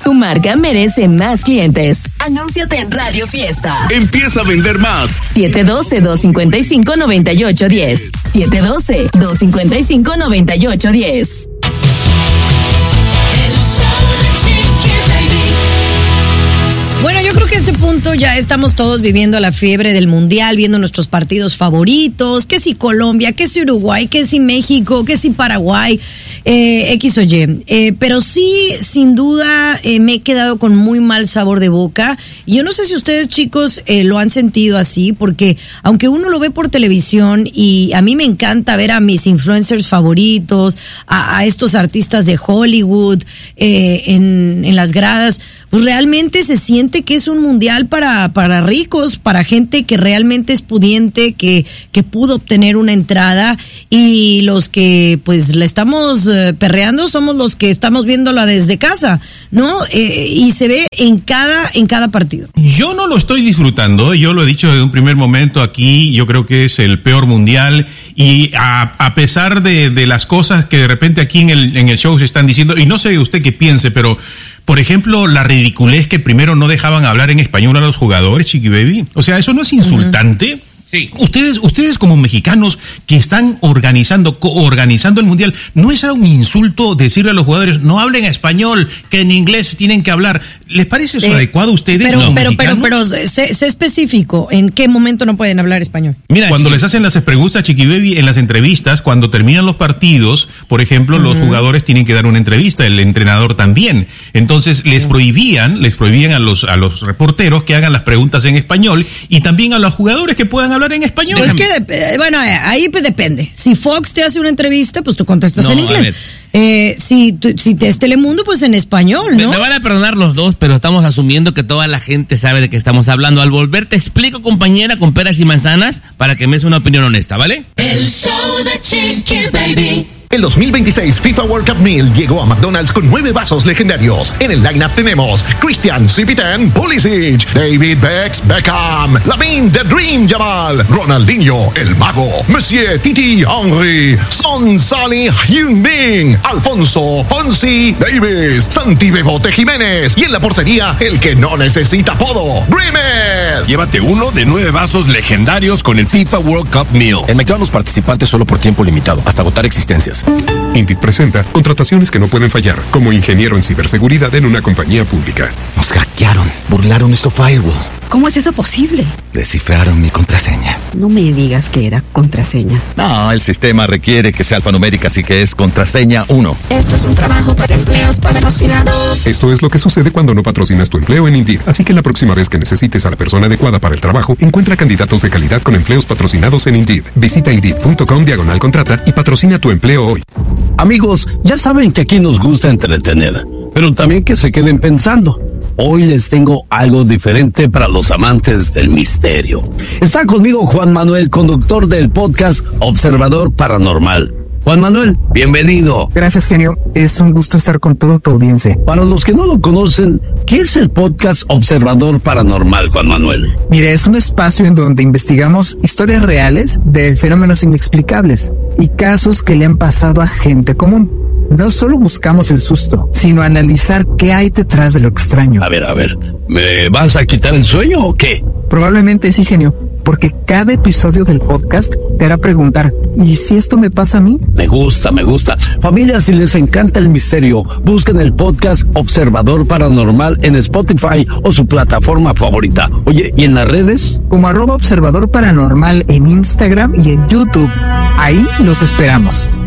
Tu marca merece más clientes. Anúnciate en Radio Fiesta. Empieza a vender más. 712-255-9810. 712-255-9810. Bueno, yo creo que a este punto ya estamos todos viviendo la fiebre del mundial, viendo nuestros partidos favoritos, que si Colombia, que si Uruguay, que si México, que si Paraguay, X o Y. Pero sí, sin duda, me he quedado con muy mal sabor de boca. Y yo no sé si ustedes, chicos, lo han sentido así, porque aunque uno lo ve por televisión y a mí me encanta ver a mis influencers favoritos, a estos artistas de Hollywood en las gradas, pues realmente se siente que es un mundial para ricos, para gente que realmente es pudiente, que pudo obtener una entrada, y los que pues la estamos perreando somos los que estamos viéndola desde casa, ¿no? Y se ve en cada partido. Yo no lo estoy disfrutando, yo lo he dicho desde un primer momento aquí, yo creo que es el peor mundial, y a pesar de las cosas que de repente aquí en el show se están diciendo, y no sé usted qué piense, pero por ejemplo, la ridiculez que primero no dejaban hablar en español a los jugadores, Chiqui Baby. O sea, ¿eso no es insultante? Sí. Ustedes como mexicanos que están organizando el mundial, ¿no es un insulto decirle a los jugadores no hablen español, que en inglés tienen que hablar? ¿Les parece eso adecuado a ustedes? Pero sé específico, ¿en qué momento no pueden hablar español? Mira, cuando les hacen las preguntas, Chiqui Baby, en las entrevistas, cuando terminan los partidos, por ejemplo, los jugadores tienen que dar una entrevista, el entrenador también. Entonces les prohibían a los reporteros que hagan las preguntas en español, y también a los jugadores que puedan hablar en español. Pues que, ahí pues depende. Si Fox te hace una entrevista, pues tú contestas en inglés. Si es Telemundo, pues en español, ¿no? Me van a perdonar los dos, pero estamos asumiendo que toda la gente sabe de qué estamos hablando. Al volver te explico, compañera, con peras y manzanas, para que me des una opinión honesta, ¿vale? El show de Chiqui Baby. El 2026 FIFA World Cup Meal llegó a McDonald's con 9 vasos legendarios. En el lineup tenemos Christian Cipitan Pulisic, David Beckham, Lamine The Dream Yamal, Ronaldinho El Mago, Monsieur Titi Henry, Son Salih Heung-min, Alfonso Fonsi Davis, Santi Bebote Jiménez, y en la portería el que no necesita apodo, Grimes. Llévate uno de 9 vasos legendarios con el FIFA World Cup Meal. En McDonald's participantes solo por tiempo limitado, hasta agotar existencias. Indeed presenta contrataciones que no pueden fallar, como ingeniero en ciberseguridad en una compañía pública. Nos hackearon, burlaron nuestro firewall. ¿Cómo es eso posible? Descifraron mi contraseña. No me digas que era contraseña. No, el sistema requiere que sea alfanumérica, así que es contraseña 1. Esto es un trabajo para empleos patrocinados. Esto es lo que sucede cuando no patrocinas tu empleo en Indeed. Así que la próxima vez que necesites a la persona adecuada para el trabajo, encuentra candidatos de calidad con empleos patrocinados en Indeed. Visita Indeed.com/contrata y patrocina tu empleo hoy. Amigos, ya saben que aquí nos gusta entretener, pero también que se queden pensando. Hoy les tengo algo diferente para los amantes del misterio. Está conmigo Juan Manuel, conductor del podcast Observador Paranormal. Juan Manuel, bienvenido. Gracias, genio. Es un gusto estar con toda tu audiencia. Para los que no lo conocen, ¿qué es el podcast Observador Paranormal, Juan Manuel? Mire, es un espacio en donde investigamos historias reales de fenómenos inexplicables y casos que le han pasado a gente común. No solo buscamos el susto, sino analizar qué hay detrás de lo extraño. A ver, ¿me vas a quitar el sueño o qué? Probablemente sí, genio, porque cada episodio del podcast te hará preguntar, ¿y si esto me pasa a mí? Me gusta. Familia, si les encanta el misterio, busquen el podcast Observador Paranormal en Spotify o su plataforma favorita. Oye, ¿y en las redes? Como @Observador Paranormal en Instagram y en YouTube. Ahí los esperamos.